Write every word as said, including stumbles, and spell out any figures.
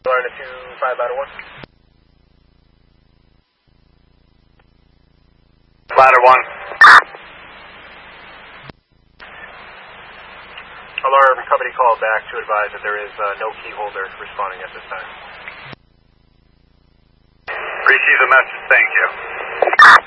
Ladder two five ladder one. Ladder one. Alarm company called back to advise that there is uh, no key holder responding at this time. Receive the message, thank you.